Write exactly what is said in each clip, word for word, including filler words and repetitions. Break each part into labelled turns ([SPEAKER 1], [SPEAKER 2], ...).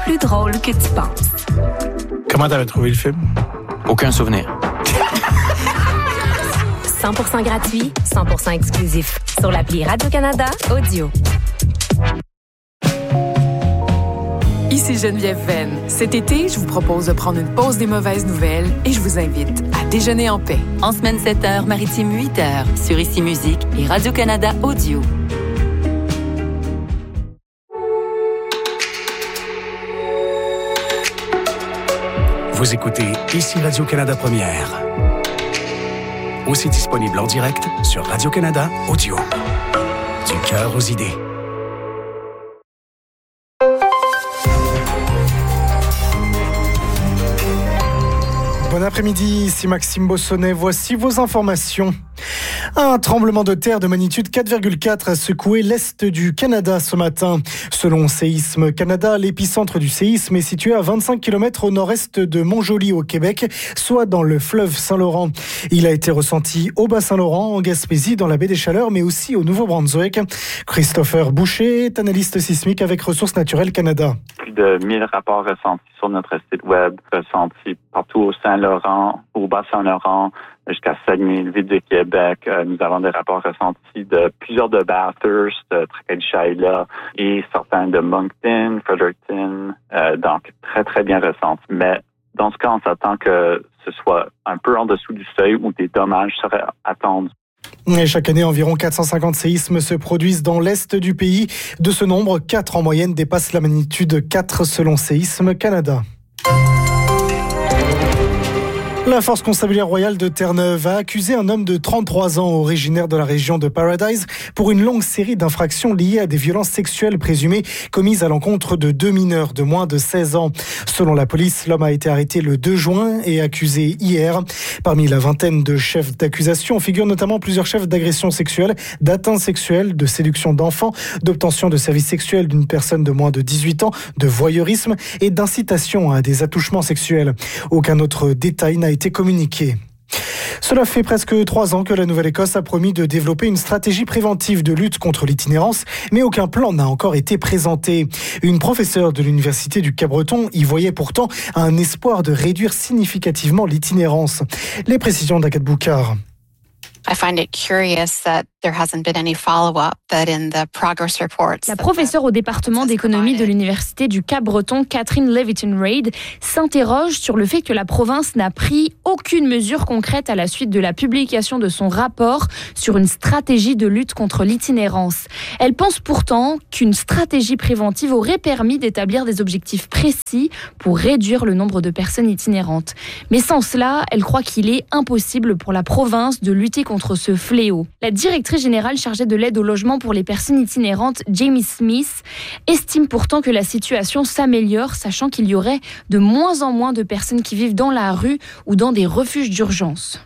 [SPEAKER 1] plus drôle que tu penses.
[SPEAKER 2] Comment t'avais trouvé le film?
[SPEAKER 3] Aucun souvenir.
[SPEAKER 1] cent pour cent gratuit, cent pour cent exclusif. Sur l'appli Radio-Canada Audio.
[SPEAKER 4] Ici Geneviève Venn. Cet été, je vous propose de prendre une pause des mauvaises nouvelles et je vous invite à déjeuner en paix.
[SPEAKER 5] En semaine sept heures, maritime huit heures, sur Ici Musique et Radio-Canada Audio.
[SPEAKER 6] Vous écoutez Ici Radio-Canada Première. Aussi disponible en direct sur Radio-Canada Audio. Du cœur aux idées.
[SPEAKER 7] Bon après-midi, ici Maxime Bossonnet. Voici vos informations. Un tremblement de terre de magnitude quatre virgule quatre a secoué l'est du Canada ce matin. Selon Séisme Canada, l'épicentre du séisme est situé à vingt-cinq kilomètres au nord-est de Montjoly au Québec, soit dans le fleuve Saint-Laurent. Il a été ressenti au Bas-Saint-Laurent, en Gaspésie, dans la baie des Chaleurs, mais aussi au Nouveau-Brunswick. Christopher Boucher est analyste sismique avec Ressources naturelles Canada.
[SPEAKER 8] Plus de mille rapports ressentis sur notre site web, ressentis partout au Saint-Laurent, au Bas-Saint-Laurent, jusqu'à Saguenay, ville de Québec. Euh, nous avons des rapports ressentis de plusieurs de Bathurst, de Tracadie-Shaila et certains de Moncton, Fredericton. Euh, donc, très, très bien ressentis. Mais dans ce cas, on s'attend que ce soit un peu en dessous du seuil où des dommages seraient attendus.
[SPEAKER 7] Et chaque année, environ quatre cent cinquante séismes se produisent dans l'est du pays. De ce nombre, quatre en moyenne dépassent la magnitude quatre selon Séisme Canada. La force constabulaire royale de Terre-Neuve a accusé un homme de trente-trois ans, originaire de la région de Paradise, pour une longue série d'infractions liées à des violences sexuelles présumées commises à l'encontre de deux mineurs de moins de seize ans. Selon la police, l'homme a été arrêté le deux juin et accusé hier. Parmi la vingtaine de chefs d'accusation figurent notamment plusieurs chefs d'agression sexuelle, d'atteinte sexuelle, de séduction d'enfants, d'obtention de services sexuels d'une personne de moins de dix-huit ans, de voyeurisme et d'incitation à des attouchements sexuels. Aucun autre détail n'a été communiqué. Cela fait presque trois ans que la Nouvelle-Écosse a promis de développer une stratégie préventive de lutte contre l'itinérance, mais aucun plan n'a encore été présenté. Une professeure de l'Université du Cap-Breton y voyait pourtant un espoir de réduire significativement l'itinérance. Les précisions d'Agathe Boucard.
[SPEAKER 9] I find it curious that there hasn't been any follow-up that in the progress reports.
[SPEAKER 10] La professeure au département d'économie de l'Université du Cap-Breton, Catherine Leviton-Reid, s'interroge sur le fait que la province n'a pris aucune mesure concrète à la suite de la publication de son rapport sur une stratégie de lutte contre l'itinérance. Elle pense pourtant qu'une stratégie préventive aurait permis d'établir des objectifs précis pour réduire le nombre de personnes itinérantes. Mais sans cela, elle croit qu'il est impossible pour la province de lutter contre ce fléau. La directrice générale chargée de l'aide au logement pour les personnes itinérantes, Jamie Smith, estime pourtant que la situation s'améliore, sachant qu'il y aurait de moins en moins de personnes qui vivent dans la rue ou dans des refuges d'urgence.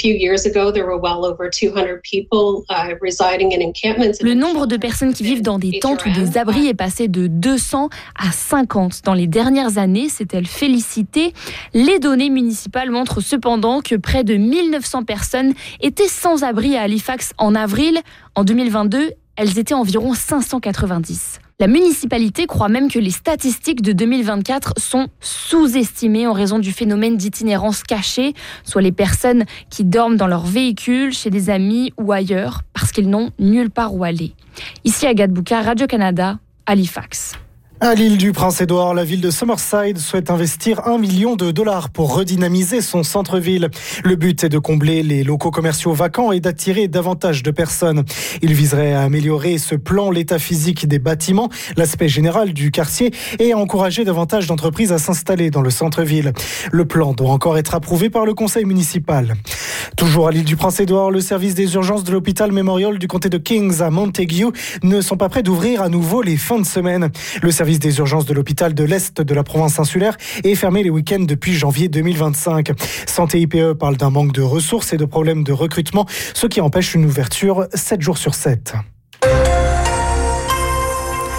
[SPEAKER 10] Le nombre de personnes qui vivent dans des tentes ou des abris est passé de deux cents à cinquante. Dans les dernières années, s'est-elle félicitée. Les données municipales montrent cependant que près de mille neuf cents personnes étaient sans abri à Halifax en avril. En deux mille vingt-deux, elles étaient environ cinq cent quatre-vingt-dix. La municipalité croit même que les statistiques de deux mille vingt-quatre sont sous-estimées en raison du phénomène d'itinérance cachée, soit les personnes qui dorment dans leur véhicule, chez des amis ou ailleurs, parce qu'ils n'ont nulle part où aller. Ici Agathe Boucard, Radio-Canada, Halifax.
[SPEAKER 7] À l'île du Prince-Édouard, la ville de Summerside souhaite investir un million de dollars pour redynamiser son centre-ville. Le but est de combler les locaux commerciaux vacants et d'attirer davantage de personnes. Il viserait à améliorer ce plan, l'état physique des bâtiments, l'aspect général du quartier et à encourager davantage d'entreprises à s'installer dans le centre-ville. Le plan doit encore être approuvé par le conseil municipal. Toujours à l'île du Prince-Édouard, le service des urgences de l'hôpital Memorial du comté de Kings à Montague ne sont pas prêts d'ouvrir à nouveau les fins de semaine. Le service des urgences de l'hôpital de l'Est de la province insulaire est fermé les week-ends depuis janvier deux mille vingt-cinq. Santé I P E parle d'un manque de ressources et de problèmes de recrutement, ce qui empêche une ouverture sept jours sur sept.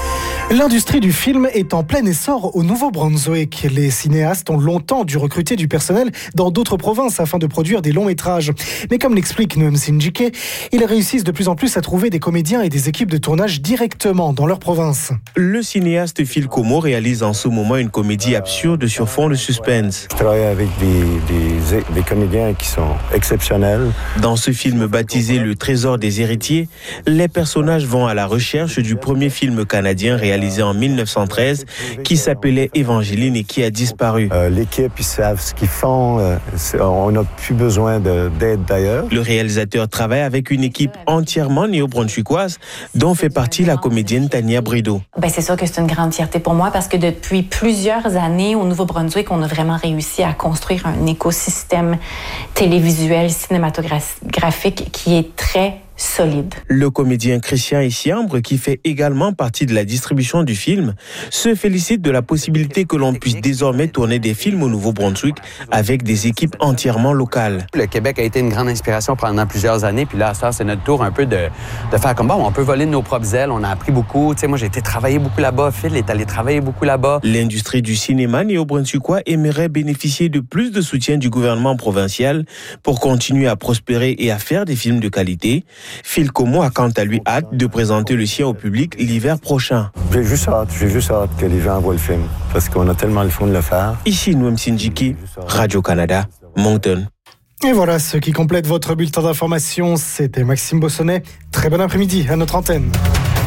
[SPEAKER 7] L'industrie du film est en plein essor au Nouveau-Brunswick. Les cinéastes ont longtemps dû recruter du personnel dans d'autres provinces afin de produire des longs métrages. Mais comme l'explique Noam Sinjike, ils réussissent de plus en plus à trouver des comédiens et des équipes de tournage directement dans leur province.
[SPEAKER 3] Le cinéaste Phil Como réalise en ce moment une comédie absurde sur fond de suspense.
[SPEAKER 11] Je travaille avec des, des, des comédiens qui sont exceptionnels.
[SPEAKER 3] Dans ce film baptisé Le Trésor des héritiers, les personnages vont à la recherche du premier film canadien réalisé réalisé en mille neuf cent treize, qui s'appelait Évangeline et qui a disparu.
[SPEAKER 11] Euh, l'équipe, ils savent ce qu'ils font. Euh, on n'a plus besoin de, d'aide d'ailleurs.
[SPEAKER 3] Le réalisateur travaille avec une équipe entièrement néo-brunswickoise, dont fait partie la comédienne Tania Brideau.
[SPEAKER 12] Ben, c'est sûr que c'est une grande fierté pour moi parce que depuis plusieurs années, au Nouveau-Brunswick, on a vraiment réussi à construire un écosystème télévisuel, cinématographique qui est très solide.
[SPEAKER 3] Le comédien Christian Essiambre, qui fait également partie de la distribution du film, se félicite de la possibilité que l'on puisse désormais tourner des films au Nouveau-Brunswick avec des équipes entièrement locales.
[SPEAKER 13] Le Québec a été une grande inspiration pendant plusieurs années, puis là, ça, c'est notre tour un peu de, de faire comme bon, on peut voler de nos propres ailes, on a appris beaucoup. Tu sais, moi, j'ai été travailler beaucoup là-bas, Phil est allé travailler beaucoup là-bas.
[SPEAKER 3] L'industrie du cinéma néo-brunswickois aimerait bénéficier de plus de soutien du gouvernement provincial pour continuer à prospérer et à faire des films de qualité. Phil Como a quant à lui hâte de présenter le sien au public l'hiver prochain.
[SPEAKER 11] J'ai juste hâte, j'ai juste hâte que les gens voient le film, parce qu'on a tellement le fond de le faire.
[SPEAKER 3] Ici Noam Sinjike, Radio-Canada, Moncton.
[SPEAKER 7] Et voilà ce qui complète votre bulletin d'information. C'était Maxime Bossonnet. Très bon après-midi à notre antenne.